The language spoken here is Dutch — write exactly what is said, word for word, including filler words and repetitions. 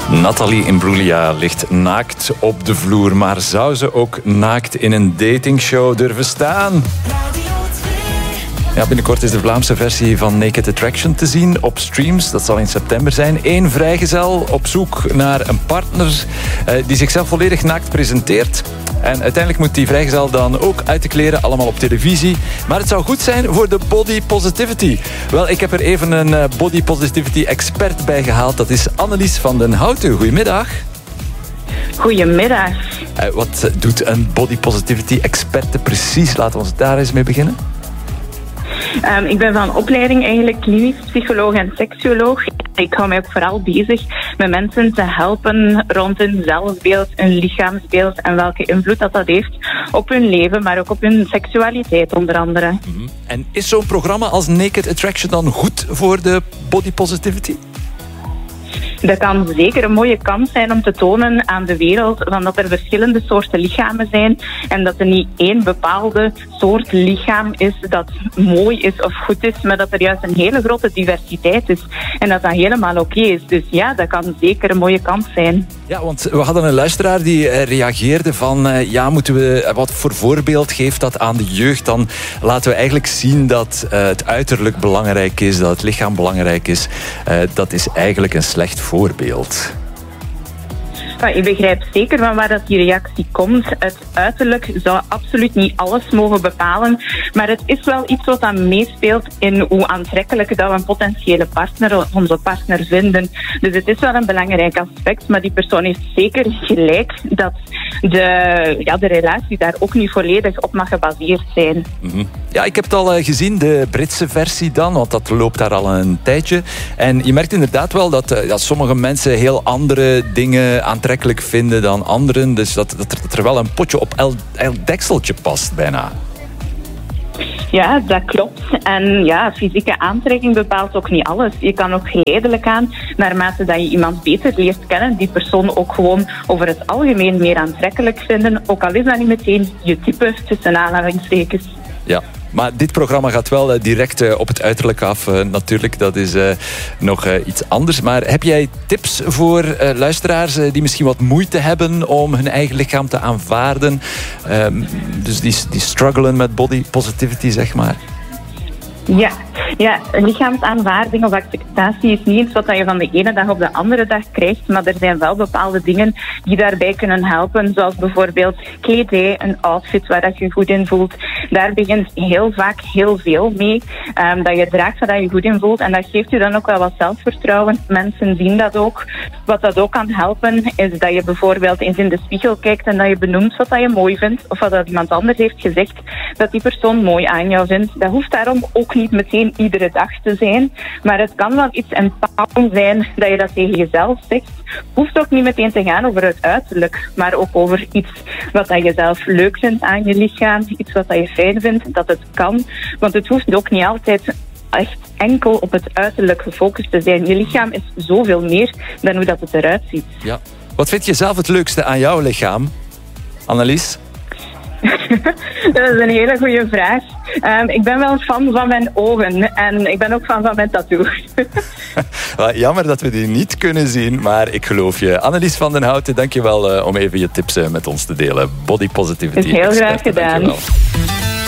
Nathalie Imbruglia ligt naakt op de vloer, maar zou ze ook naakt in een datingshow durven staan? Ja, binnenkort is de Vlaamse versie van Naked Attraction te zien op streams. Dat zal in september zijn. Eén vrijgezel op zoek naar een partner eh, die zichzelf volledig naakt presenteert. En uiteindelijk moet die vrijgezel dan ook uit de kleren, allemaal op televisie. Maar het zou goed zijn voor de body positivity. Wel, ik heb er even een body positivity expert bij gehaald. Dat is Annelies van den Houten. Goedemiddag. Goedemiddag. Uh, wat doet een body positivity experte precies? Laten we ons daar eens mee beginnen. Um, ik ben van opleiding eigenlijk klinisch psycholoog en seksuoloog. Ik hou mij ook vooral bezig met mensen te helpen rond hun zelfbeeld, hun lichaamsbeeld en welke invloed dat, dat heeft op hun leven, maar ook op hun seksualiteit onder andere. Mm-hmm. En is zo'n programma als Naked Attraction dan goed voor de body positivity? Dat kan zeker een mooie kans zijn om te tonen aan de wereld van dat er verschillende soorten lichamen zijn en dat er niet één bepaalde soort lichaam is dat mooi is of goed is, maar dat er juist een hele grote diversiteit is en dat dat helemaal oké is. Dus ja, dat kan zeker een mooie kans zijn. Ja, want we hadden een luisteraar die uh, reageerde van uh, ja, moeten we, wat voor voorbeeld geeft dat aan de jeugd? Dan laten we eigenlijk zien dat uh, het uiterlijk belangrijk is, dat het lichaam belangrijk is. Uh, dat is eigenlijk een slecht voorbeeld. Ik begrijp zeker van waar dat die reactie komt. Het uiterlijk zou absoluut niet alles mogen bepalen, maar het is wel iets wat dan meespeelt in hoe aantrekkelijk dat we een potentiële partner of onze partner vinden. Dus het is wel een belangrijk aspect, maar die persoon heeft zeker gelijk dat de, ja, de relatie daar ook niet volledig op mag gebaseerd zijn. Mm-hmm. Ja, ik heb het al uh, gezien, de Britse versie dan, want dat loopt daar al een tijdje. En je merkt inderdaad wel dat, uh, dat sommige mensen heel andere dingen aantrekkelijk vinden dan anderen. Dus dat, dat, er, dat er wel een potje op elk dekseltje past bijna. Ja, dat klopt. En ja, fysieke aantrekking bepaalt ook niet alles. Je kan ook geleidelijk aan, naarmate dat je iemand beter leert kennen, die persoon ook gewoon over het algemeen meer aantrekkelijk vinden. Ook al is dat niet meteen je type, tussen aanhalingstekens. Ja. Maar dit programma gaat wel uh, direct uh, op het uiterlijk af. Uh, natuurlijk, dat is uh, nog uh, iets anders. Maar heb jij tips voor uh, luisteraars uh, die misschien wat moeite hebben om hun eigen lichaam te aanvaarden? Um, dus die, die struggelen met body positivity, zeg maar. Ja, ja, lichaamsaanvaarding of acceptatie is niet iets wat je van de ene dag op de andere dag krijgt, maar er zijn wel bepaalde dingen die daarbij kunnen helpen, zoals bijvoorbeeld kledij, een outfit waar dat je goed in voelt. Daar begint heel vaak heel veel mee, um, dat je draagt waar je goed in voelt en dat geeft je dan ook wel wat zelfvertrouwen. Mensen zien dat ook. Wat dat ook kan helpen, is dat je bijvoorbeeld eens in de spiegel kijkt en dat je benoemt wat dat je mooi vindt, of wat dat iemand anders heeft gezegd, dat die persoon mooi aan jou vindt. Dat hoeft daarom ook niet meteen iedere dag te zijn, maar het kan wel iets empowering zijn dat je dat tegen jezelf zegt. Hoeft ook niet meteen te gaan over het uiterlijk, maar ook over iets wat dat je zelf leuk vindt aan je lichaam, iets wat dat je fijn vindt, dat het kan, want het hoeft ook niet altijd echt enkel op het uiterlijk gefocust te zijn. Je lichaam is zoveel meer dan hoe dat het eruit ziet. Ja. Wat vind je zelf het leukste aan jouw lichaam, Annelies? Dat is een hele goede vraag. Um, ik ben wel een fan van mijn ogen en ik ben ook fan van mijn tattoo. Jammer dat we die niet kunnen zien, maar ik geloof je. Annelies van den Houten, dankjewel uh, om even je tips uh, met ons te delen. Body positivity. Is heel graag expert, gedaan. dankjewel.